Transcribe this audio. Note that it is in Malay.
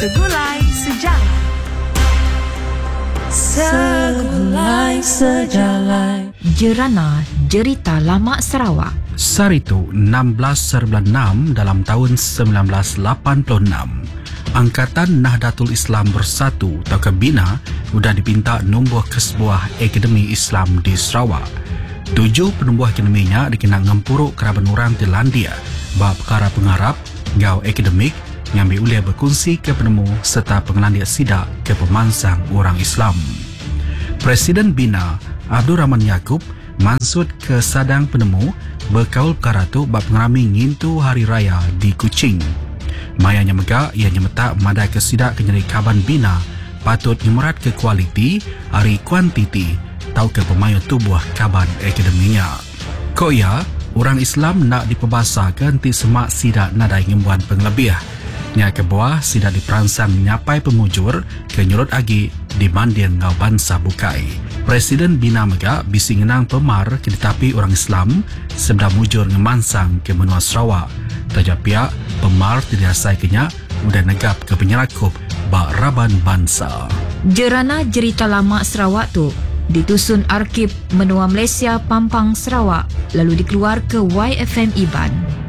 Segulai Sejarah. Segulai Sejarah. Jerana Jerita Lama Sarawak. Saritu 16/6 dalam tahun 1986. Angkatan Nahdlatul Islam Bersatu atau Bina sudah dipinta numbuh ke sebuah akademi Islam di Sarawak. 7 penubuh akademinya dikenal ngempuruk keraban orang di Landia bab perkara pengarap, gau akademik, ngambil ulia berkongsi ke penemu serta pengelandia sidak ke pemansang orang Islam. Presiden Bina, Abdul Rahman Yaakob, mansud ke sadang penemu berkaul perkara tu bab pengerami ngintu hari raya di Kuching. Mayanya megak ia nyemetak madai ke sidak kenyeri kaban Bina patut nyemerat ke kualiti hari kuantiti tau ke pemayu tubuh kaban akademinya. Koya, orang Islam nak diperbasahkan ti semak sidak nadai ngembuan penglebih. Nya ke bawah sidak diperansang nyapai pemujur ke nyurut agi di mandian ngau bangsa bukai. Presiden Bina megak bisi ngenang pemar ke ditapi orang Islam sebeda mujur ngemansang ke menua Sarawak. Tajak pihak pemar tidak asai kenya udah negap ke penyerakup bak raban bangsa. Jerana Jerita Lama Sarawak tu ditusun Arkib Menua Malaysia Pampang Sarawak lalu dikeluar ke YFM Iban.